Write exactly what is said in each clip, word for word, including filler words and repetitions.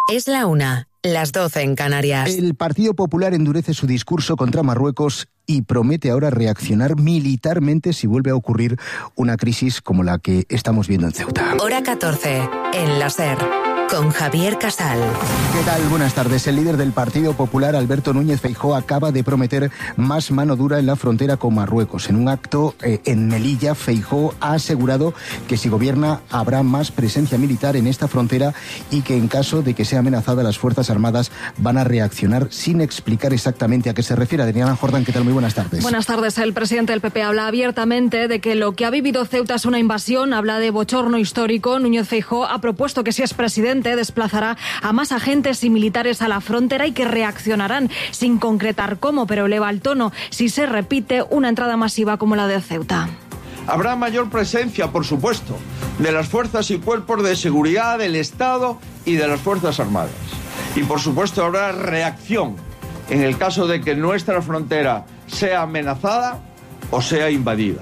Es la una, las doce en Canarias. El Partido Popular endurece su discurso contra Marruecos y promete ahora reaccionar militarmente si vuelve a ocurrir una crisis como la que estamos viendo en Ceuta. Hora catorce, en la SER, con Javier Casal. ¿Qué tal? Buenas tardes. El líder del Partido Popular, Alberto Núñez Feijóo, acaba de prometer más mano dura en la frontera con Marruecos. En un acto eh, en Melilla, Feijóo ha asegurado que si gobierna habrá más presencia militar en esta frontera y que en caso de que sea amenazada las Fuerzas Armadas van a reaccionar sin explicar exactamente a qué se refiere. Adriana Jordán, ¿qué tal? Muy buenas tardes. Buenas tardes. El presidente del P P habla abiertamente de que lo que ha vivido Ceuta es una invasión, habla de bochorno histórico. Núñez Feijóo ha propuesto que si es presidente desplazará a más agentes y militares a la frontera y que reaccionarán sin concretar cómo, pero eleva el tono si se repite una entrada masiva como la de Ceuta. Habrá mayor presencia, por supuesto, de las fuerzas y cuerpos de seguridad del Estado y de las Fuerzas Armadas. Y por supuesto habrá reacción en el caso de que nuestra frontera sea amenazada o sea invadida.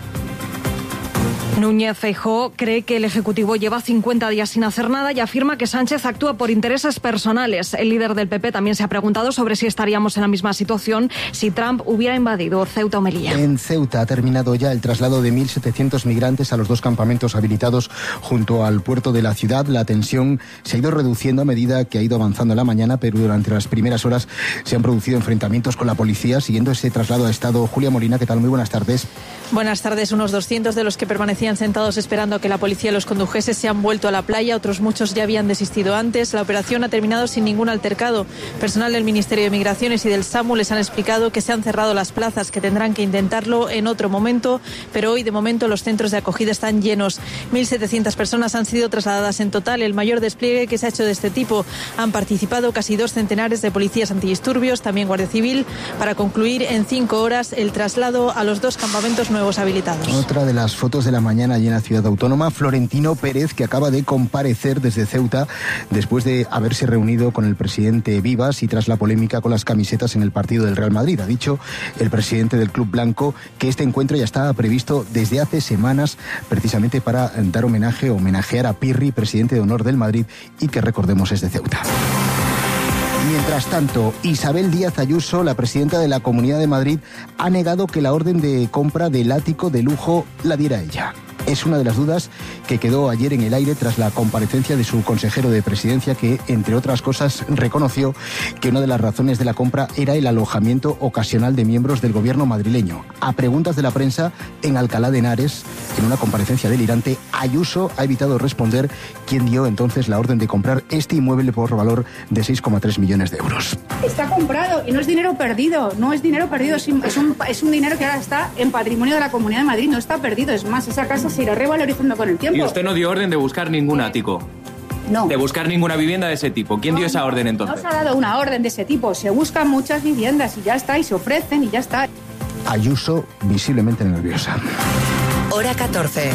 Núñez Feijóo cree que el Ejecutivo lleva cincuenta días sin hacer nada y afirma que Sánchez actúa por intereses personales. El líder del P P también se ha preguntado sobre si estaríamos en la misma situación si Trump hubiera invadido Ceuta o Melilla. En Ceuta ha terminado ya el traslado de mil setecientos migrantes a los dos campamentos habilitados junto al puerto de la ciudad. La tensión se ha ido reduciendo a medida que ha ido avanzando la mañana, pero durante las primeras horas se han producido enfrentamientos con la policía. Siguiendo ese traslado ha estado Julia Molina. ¿Qué tal? Muy buenas tardes. Buenas tardes. Unos doscientos de los que permanecían sentados esperando a que la policía los condujese se han vuelto a la playa, otros muchos ya habían desistido antes. La operación ha terminado sin ningún altercado. Personal del Ministerio de Migraciones y del SAMU les han explicado que se han cerrado las plazas, que tendrán que intentarlo en otro momento, pero hoy de momento los centros de acogida están llenos. mil setecientas personas han sido trasladadas en total, el mayor despliegue que se ha hecho de este tipo. Han participado casi dos centenares de policías antidisturbios, también Guardia Civil, para concluir en cinco horas el traslado a los dos campamentos nuevos habilitados. Otra de las fotos de la mañana llena ciudad autónoma, Florentino Pérez, que acaba de comparecer desde Ceuta después de haberse reunido con el presidente Vivas y tras la polémica con las camisetas en el partido del Real Madrid. Ha dicho el presidente del Club Blanco que este encuentro ya estaba previsto desde hace semanas precisamente para dar homenaje, homenajear a Pirri, presidente de honor del Madrid, y que recordemos es de Ceuta. Mientras tanto, Isabel Díaz Ayuso, la presidenta de la Comunidad de Madrid, ha negado que la orden de compra del ático de lujo la diera ella. Es una de las dudas que quedó ayer en el aire tras la comparecencia de su consejero de presidencia, que, entre otras cosas, reconoció que una de las razones de la compra era el alojamiento ocasional de miembros del gobierno madrileño. A preguntas de la prensa en Alcalá de Henares, en una comparecencia delirante, Ayuso ha evitado responder quién dio entonces la orden de comprar este inmueble por valor de seis coma tres millones de euros. Está comprado y no es dinero perdido, no es dinero perdido, es un, es un dinero que ahora está en patrimonio de la Comunidad de Madrid, no está perdido, es más, esa casa se irá revalorizando con el tiempo. Y usted no dio orden de buscar ningún ático. No. De buscar ninguna vivienda de ese tipo. ¿Quién no, dio esa no, orden entonces? No se ha dado una orden de ese tipo. Se buscan muchas viviendas y ya está, y se ofrecen y ya está. Ayuso visiblemente nerviosa. Hora catorce.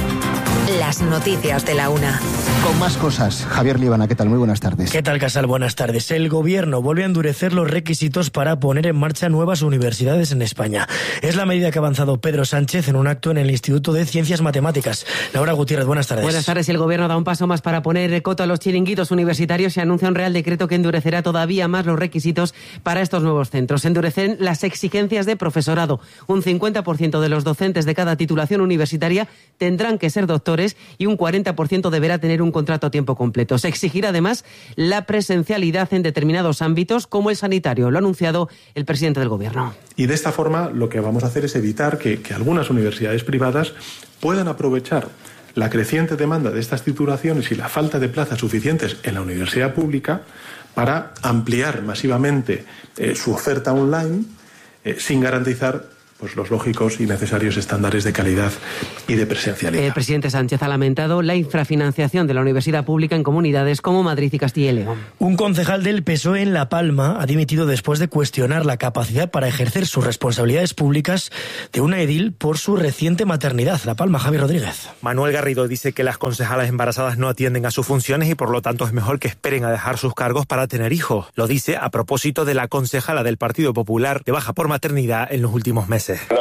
Las noticias de la una. Con más cosas, Javier Líbana, ¿qué tal? Muy buenas tardes. ¿Qué tal, Casal? Buenas tardes. El Gobierno vuelve a endurecer los requisitos para poner en marcha nuevas universidades en España. Es la medida que ha avanzado Pedro Sánchez en un acto en el Instituto de Ciencias Matemáticas. Laura Gutiérrez, buenas tardes. Buenas tardes. El Gobierno da un paso más para poner coto a los chiringuitos universitarios y anuncia un Real Decreto que endurecerá todavía más los requisitos para estos nuevos centros. Endurecen las exigencias de profesorado. Un cincuenta por ciento de los docentes de cada titulación universitaria tendrán que ser doctores y un cuarenta por ciento deberá tener un contrato a tiempo completo. Se exigirá además la presencialidad en determinados ámbitos, como el sanitario. Lo ha anunciado el presidente del Gobierno. Y de esta forma lo que vamos a hacer es evitar que, que algunas universidades privadas puedan aprovechar la creciente demanda de estas titulaciones y la falta de plazas suficientes en la universidad pública para ampliar masivamente eh, su oferta online eh, sin garantizar pues los lógicos y necesarios estándares de calidad y de presencialidad. El presidente Sánchez ha lamentado la infrafinanciación de la universidad pública en comunidades como Madrid y Castilla y León. Un concejal del P S O E en La Palma ha dimitido después de cuestionar la capacidad para ejercer sus responsabilidades públicas de una edil por su reciente maternidad. La Palma, Javier Rodríguez. Manuel Garrido dice que las concejalas embarazadas no atienden a sus funciones y por lo tanto es mejor que esperen a dejar sus cargos para tener hijos. Lo dice a propósito de la concejala del Partido Popular de baja por maternidad en los últimos meses. Una madre con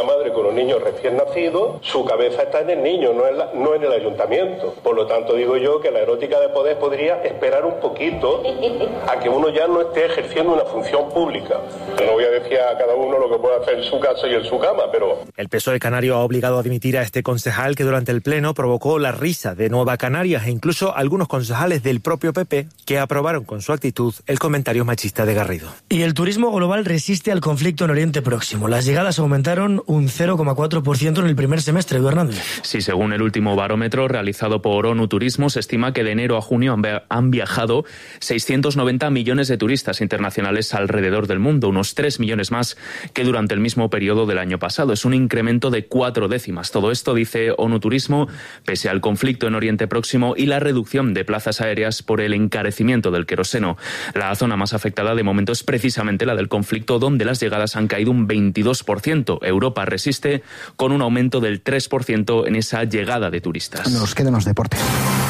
los niños recién nacidos, su cabeza está en el niño, no en, la, no en el ayuntamiento. Por lo tanto, digo yo que la erótica de poder podría esperar un poquito a que uno ya no esté ejerciendo una función pública. No voy a decir a cada uno lo que puede hacer en su casa y en su cama, pero... El P S O E canario ha obligado a dimitir a este concejal que durante el pleno provocó la risa de Nueva Canarias e incluso algunos concejales del propio P P que aprobaron con su actitud el comentario machista de Garrido. Y el turismo global resiste al conflicto en Oriente Próximo. Las llegadas aumentaron un cero coma cuatro por ciento en el primer semestre, Edu Hernández. Sí, según el último barómetro realizado por ONU Turismo, se estima que de enero a junio han viajado seiscientos noventa millones de turistas internacionales alrededor del mundo, unos tres millones más que durante el mismo periodo del año pasado. Es un incremento de cuatro décimas. Todo esto, dice ONU Turismo, pese al conflicto en Oriente Próximo y la reducción de plazas aéreas por el encarecimiento del queroseno. La zona más afectada de momento es precisamente la del conflicto, donde las llegadas han caído un veintidós por ciento. Europa resiste con un aumento del tres por ciento en esa llegada de turistas. Nos quedan los deportes.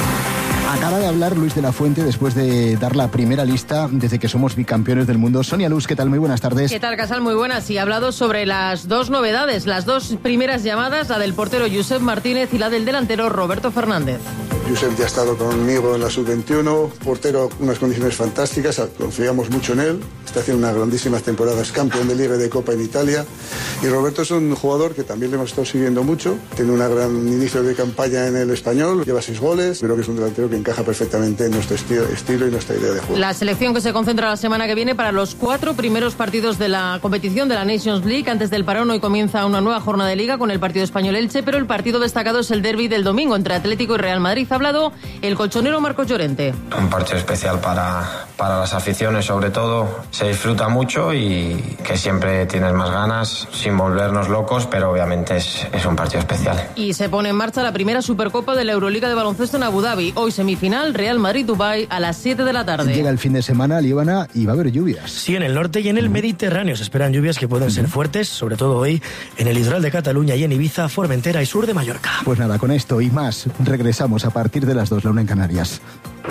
Acaba de hablar Luis de la Fuente después de dar la primera lista desde que somos bicampeones del mundo. Sonia Luz, ¿qué tal? Muy buenas tardes. ¿Qué tal, Casal? Muy buenas. Y ha hablado sobre las dos novedades, las dos primeras llamadas, la del portero Josep Martínez y la del delantero Roberto Fernández. Josep ya ha estado conmigo en la sub veintiuno, portero, unas condiciones fantásticas, confiamos mucho en él, está haciendo unas grandísimas temporadas, campeón de Liga y de Copa en Italia. Y Roberto es un jugador que también le hemos estado siguiendo mucho, tiene un gran inicio de campaña en el Español, lleva seis goles, creo que es un delantero que encaja perfectamente en nuestro estilo, estilo y nuestra idea de juego. La selección que se concentra la semana que viene para los cuatro primeros partidos de la competición de la Nations League. Antes del parón hoy comienza una nueva jornada de Liga con el partido Español-Elche, pero el partido destacado es el derbi del domingo entre Atlético y Real Madrid. Ha hablado el colchonero Marcos Llorente. Un partido especial para, para las aficiones, sobre todo. Se disfruta mucho y que siempre tienes más ganas, sin volvernos locos, pero obviamente es, es un partido especial. Y se pone en marcha la primera Supercopa de la Euroliga de baloncesto en Abu Dhabi. Hoy semifinal, Real Madrid-Dubái a las siete de la tarde. Llega el fin de semana, Líbana, y va a haber lluvias. Sí, en el norte y en el Mediterráneo se esperan lluvias que pueden ser fuertes, sobre todo hoy en el litoral de Cataluña y en Ibiza, Formentera y sur de Mallorca. Pues nada, con esto y más regresamos a partir de las dos, la una en Canarias.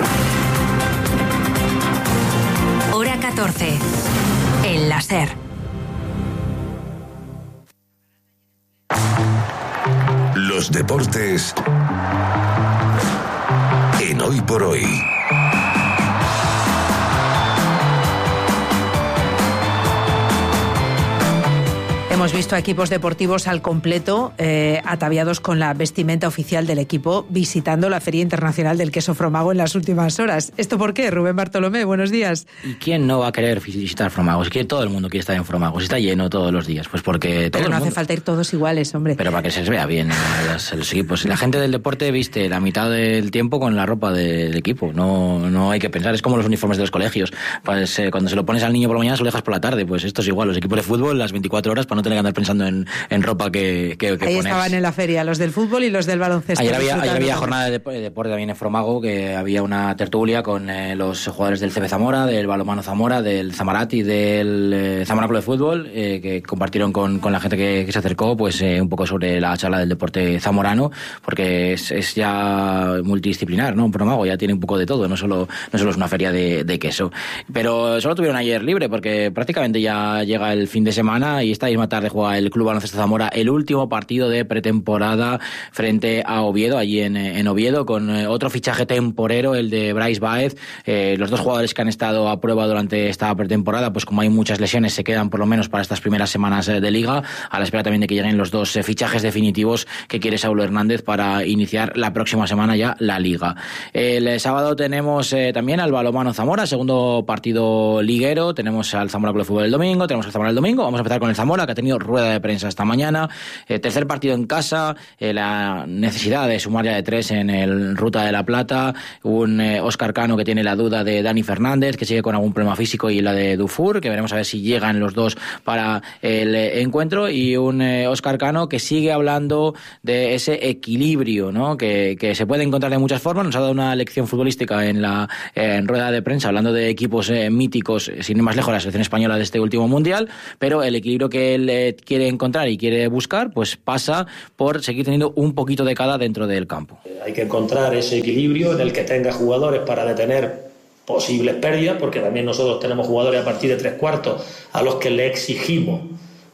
Hora catorce. En la SER. Los deportes en Hoy por Hoy. Hemos visto a equipos deportivos al completo, eh, ataviados con la vestimenta oficial del equipo, visitando la Feria Internacional del Queso Fromago en las últimas horas. ¿Esto por qué? Rubén Bartolomé, buenos días. ¿Y quién no va a querer visitar Fromago? Es que todo el mundo quiere estar en Fromago. Si está lleno todos los días, pues porque todo Pero no el mundo... hace falta ir todos iguales, hombre. Pero para que se vea bien los, los equipos. La gente del deporte viste la mitad del tiempo con la ropa del equipo. No, no hay que pensar. Es como los uniformes de los colegios. Pues, eh, cuando se lo pones al niño por la mañana, se lo dejas por la tarde. Pues esto es igual. Los equipos de fútbol, las veinticuatro horas, para no tener que andar pensando en, en ropa que, que, que Ahí pones. estaban en la feria, los del fútbol y los del baloncesto. Ayer había, ayer había jornada de deporte también en Fromago, que había una tertulia con eh, los jugadores del C B Zamora, del Balonmano Zamora, del Zamarat y del eh, Zamora Club de Fútbol, eh, que compartieron con, con la gente que, que se acercó pues eh, un poco sobre la charla del deporte zamorano, porque es, es ya multidisciplinar, ¿no? Un Fromago ya tiene un poco de todo, no solo, no solo es una feria de, de queso. Pero solo tuvieron ayer libre, porque prácticamente ya llega el fin de semana y esta misma tarde juega el Club Baloncesto Zamora el último partido de pretemporada frente a Oviedo, allí en, en Oviedo, con eh, otro fichaje temporero, el de Bryce Baez. Eh, los dos jugadores que han estado a prueba durante esta pretemporada, pues como hay muchas lesiones, se quedan por lo menos para estas primeras semanas eh, de Liga, a la espera también de que lleguen los dos eh, fichajes definitivos que quiere Saulo Hernández para iniciar la próxima semana ya la Liga. El eh, sábado tenemos eh, también al Balonmano Zamora, segundo partido liguero. Tenemos al Zamora Club de Fútbol el domingo, tenemos al Zamora el domingo. Vamos a empezar con el Zamora, que ha tenido rueda de prensa esta mañana. Eh, tercer partido en casa, eh, la necesidad de sumar ya de tres en el Ruta de la Plata, un eh, Óscar Cano que tiene la duda de Dani Fernández, que sigue con algún problema físico, y la de Dufour, que veremos a ver si llegan los dos para el eh, encuentro, y un eh, Óscar Cano que sigue hablando de ese equilibrio, ¿no? que, que se puede encontrar de muchas formas. Nos ha dado una lección futbolística en la eh, en rueda de prensa, hablando de equipos eh, míticos, sin ir más lejos, la selección española de este último mundial, pero el equilibrio que él eh, quiere encontrar y quiere buscar, pues pasa por seguir teniendo un poquito de cada dentro del campo. Hay que encontrar ese equilibrio en el que tenga jugadores para detener posibles pérdidas, porque también nosotros tenemos jugadores a partir de tres cuartos a los que le exigimos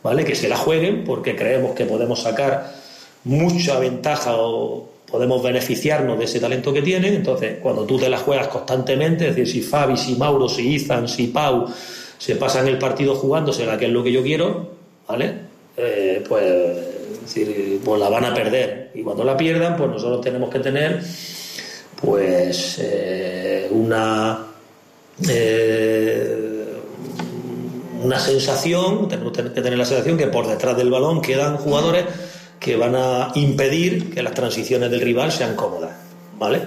¿vale? Que se la jueguen porque creemos que podemos sacar mucha ventaja o podemos beneficiarnos de ese talento que tienen. Entonces, cuando tú te la juegas constantemente, es decir, si Fabi, si Mauro, si Izan, si Pau se pasan el partido jugándosela, que es lo que yo quiero, ¿vale? Eh, pues, es decir, pues la van a perder. Y cuando la pierdan, pues nosotros tenemos que tener pues eh, una eh, una sensación, tenemos que tener la sensación que por detrás del balón quedan jugadores que van a impedir que las transiciones del rival sean cómodas, ¿vale?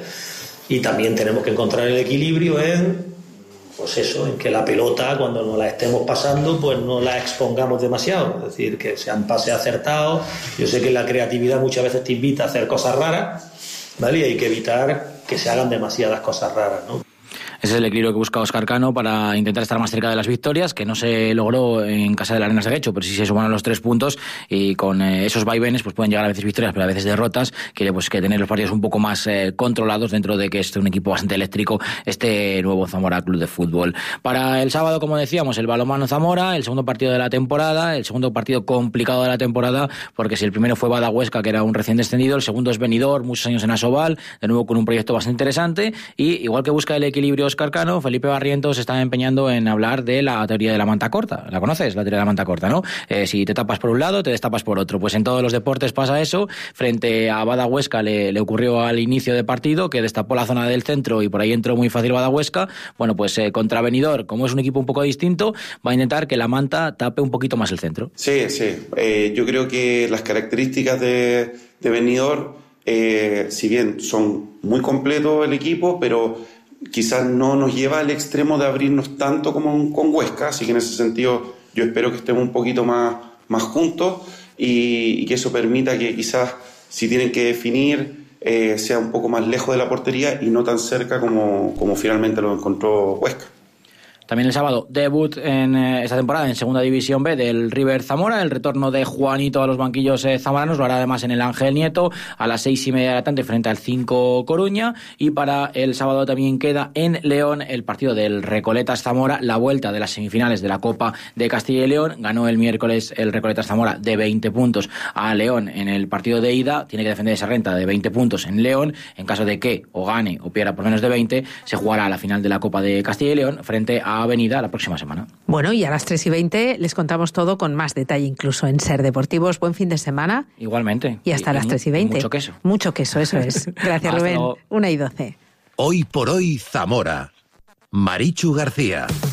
Y también tenemos que encontrar el equilibrio en, pues eso, en que la pelota, cuando nos la estemos pasando, pues no la expongamos demasiado, es decir, que sean pases acertados. Yo sé que la creatividad muchas veces te invita a hacer cosas raras, ¿vale? Y hay que evitar que se hagan demasiadas cosas raras, ¿no? Ese es el equilibrio que busca Óscar Cano para intentar estar más cerca de las victorias, que no se logró en casa de las Arenas de Guecho, pero sí se sumaron los tres puntos y con eh, esos vaivenes pues pueden llegar a veces victorias, pero a veces derrotas. Quiere pues que tener los partidos un poco más eh, controlados dentro de que es un equipo bastante eléctrico este nuevo Zamora Club de Fútbol. Para el sábado, como decíamos, el balonmano Zamora, el segundo partido de la temporada, el segundo partido complicado de la temporada, porque si el primero fue Bada Huesca, que era un recién descendido, el segundo es Benidorm, muchos años en Asobal, de nuevo con un proyecto bastante interesante, y igual que busca el equilibrio Óscar Cano, Felipe Barrientos se está empeñando en hablar de la teoría de la manta corta. ¿La conoces? La teoría de la manta corta, ¿no? Eh, si te tapas por un lado, te destapas por otro. Pues en todos los deportes pasa eso. Frente a Bada Huesca le, le ocurrió al inicio de partido, que destapó la zona del centro y por ahí entró muy fácil Bada Huesca. Bueno, pues eh, contra Benidorm, como es un equipo un poco distinto, va a intentar que la manta tape un poquito más el centro. Sí, sí. Eh, yo creo que las características de, de Benidorm, eh, si bien son muy completos el equipo, pero quizás no nos lleva al extremo de abrirnos tanto como con Huesca, así que en ese sentido yo espero que estemos un poquito más, más juntos y, y que eso permita que quizás si tienen que definir eh, sea un poco más lejos de la portería y no tan cerca como, como finalmente lo encontró Huesca. También el sábado, debut en eh, esta temporada en Segunda División B del River Zamora, el retorno de Juanito a los banquillos eh, zamoranos, lo hará además en el Ángel Nieto a las seis y media de la tarde frente al cinco Coruña, y para el sábado también queda en León el partido del Recoletas Zamora, la vuelta de las semifinales de la Copa de Castilla y León. Ganó el miércoles el Recoletas Zamora de veinte puntos a León en el partido de ida, tiene que defender esa renta de veinte puntos en León, en caso de que o gane o pierda por menos de veinte, se jugará a la final de la Copa de Castilla y León frente a Avenida la próxima semana. Bueno, y a las tres y veinte les contamos todo con más detalle, incluso en Ser Deportivos. Buen fin de semana. Igualmente. Y hasta y, las y tres y veinte. Mucho queso. Mucho queso, eso es. Gracias, Rubén. Una y doce. Hoy por hoy, Zamora. Marichu García.